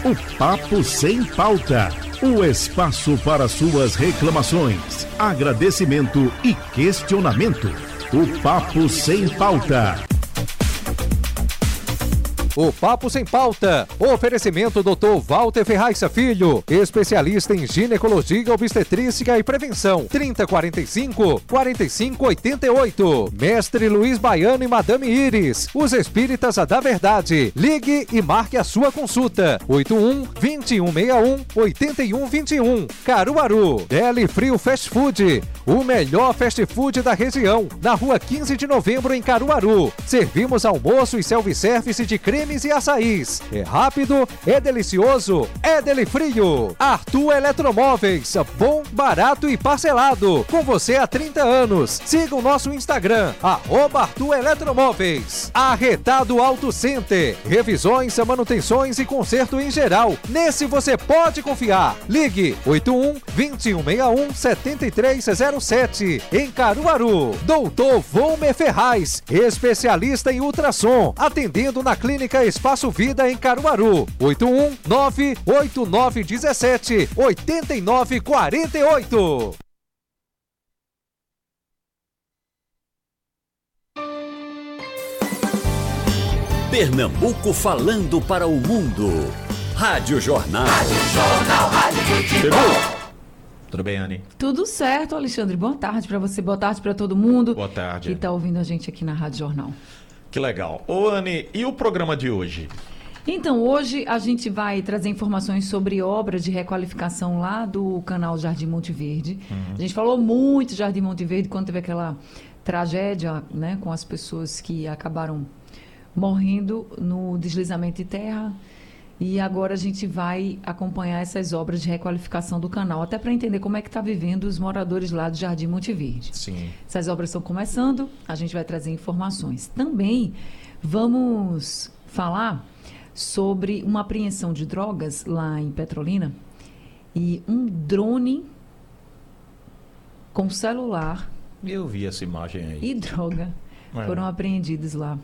o Papo Sem Pauta. O espaço para suas reclamações, agradecimento e questionamento. O Papo Sem Pauta. O Papo Sem Pauta. Oferecimento Dr. Walter Ferraz Filho, especialista em ginecologia, obstetrícia e prevenção. 3045-4588. Mestre Luiz Baiano e Madame Iris, os espíritas da verdade. Ligue e marque a sua consulta. 81-2161-8121. Caruaru. Deli Frio Fast Food, o melhor fast food da região. Na rua 15 de novembro, em Caruaru. Servimos almoço e self-service de cremes e açaís. É rápido, é delicioso, é Deli Frio. Arthur Eletromóveis, bom, barato e parcelado. Com você há 30 anos. Siga o nosso Instagram, @Arthur Eletromóveis. Arretado Auto Center, revisões, manutenções e conserto em geral. Nesse você pode confiar. Ligue 81-2161-7307. Em Caruaru. Doutor Volmer Ferraz, especialista em ultrassom, atendendo na Clínica Espaço Vida em Caruaru. 81-98917-8948. Pernambuco falando para o mundo. Rádio Jornal. Chegou. Tudo bem, Anny? Tudo certo, Alexandre. Boa tarde para você, boa tarde para todo mundo. Boa tarde. Que está ouvindo a gente aqui na Rádio Jornal. Que legal. Ô, Anny, e o programa de hoje? Então, hoje a gente vai trazer informações sobre obras de requalificação lá do canal Jardim Monte Verde. A gente falou muito de Jardim Monte Verde quando teve aquela tragédia, né, com as pessoas que acabaram morrendo no deslizamento de terra. E agora a gente vai acompanhar essas obras de requalificação do canal, até para entender como é que está vivendo os moradores lá do Jardim Monte Verde. Sim. Essas obras estão começando, a gente vai trazer informações. Também vamos falar sobre uma apreensão de drogas lá em Petrolina e um drone com celular. Eu vi essa imagem aí. E droga foram apreendidos lá.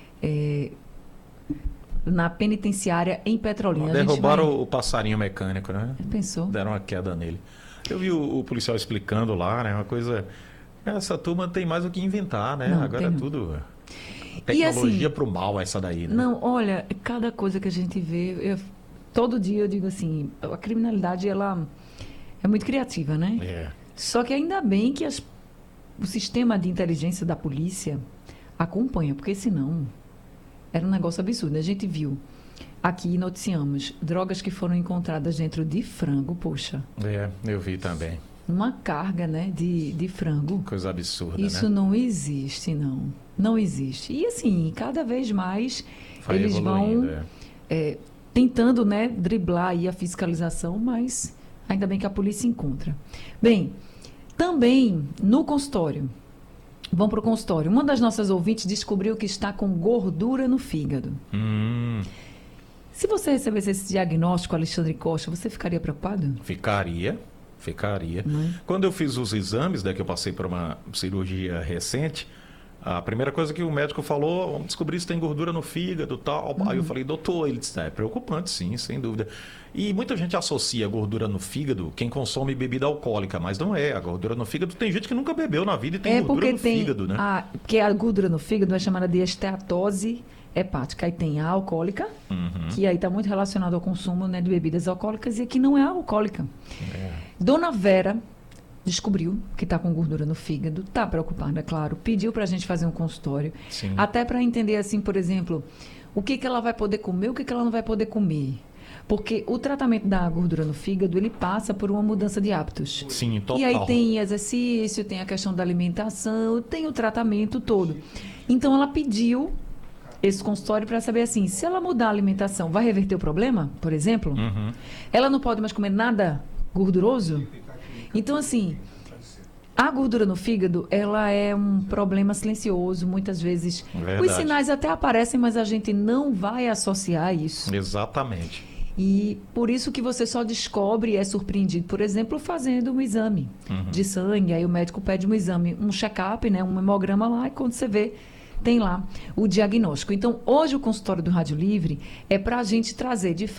Na penitenciária em Petrolina. Derrubaram o passarinho mecânico, né? Pensou? Deram uma queda nele. Eu vi o policial explicando lá, né? Uma coisa... Essa turma tem mais o que inventar, né? Não, agora é tudo... E Tecnologia assim, pro mal essa daí, né? Não, olha, cada coisa que a gente vê... todo dia eu digo assim, a criminalidade, ela é muito criativa, né? É. Só que ainda bem que o sistema de inteligência da polícia acompanha, porque senão... Era um negócio absurdo. A gente viu aqui, noticiamos, drogas que foram encontradas dentro de frango, poxa. Eu vi também. Uma carga, né, de frango. Coisa absurda, Isso né? não existe, não. Não existe. E assim, cada vez mais eles vão tentando, né, driblar aí a fiscalização, mas ainda bem que a polícia encontra. Bem, também no consultório. Vamos para o consultório. Uma das nossas ouvintes descobriu que está com gordura no fígado. Se você recebesse esse diagnóstico, Alexandre Costa, você ficaria preocupado? Ficaria. Quando eu fiz os exames, que eu passei por uma cirurgia recente, a primeira coisa que o médico falou, vamos descobrir se tem gordura no fígado e tal. Aí eu falei, doutor, ele disse, é preocupante sim, sem dúvida. E muita gente associa a gordura no fígado quem consome bebida alcoólica, mas não é. A gordura no fígado, tem gente que nunca bebeu na vida e tem gordura no fígado, né? Porque a gordura no fígado é chamada de esteatose hepática. Aí tem a alcoólica, que aí está muito relacionado ao consumo, né, de bebidas alcoólicas, e que não é alcoólica. Dona Vera descobriu que está com gordura no fígado, está preocupada, é claro, pediu para a gente fazer um consultório, até para entender, assim, por exemplo, o que ela vai poder comer, o que ela não vai poder comer. Porque o tratamento da gordura no fígado, ele passa por uma mudança de hábitos. Sim, total. E aí tem exercício, tem a questão da alimentação, tem o tratamento todo. Então, ela pediu esse consultório para saber, assim, se ela mudar a alimentação, vai reverter o problema, por exemplo? Ela não pode mais comer nada gorduroso? Então, assim, a gordura no fígado, ela é um problema silencioso, muitas vezes. Verdade. Os sinais até aparecem, mas a gente não vai associar isso. Exatamente. E por isso que você só descobre e é surpreendido, por exemplo, fazendo um exame de sangue. Aí o médico pede um exame, um check-up, né, um hemograma lá, e quando você vê, tem lá o diagnóstico. Então, hoje o consultório do Rádio Livre é para a gente trazer, de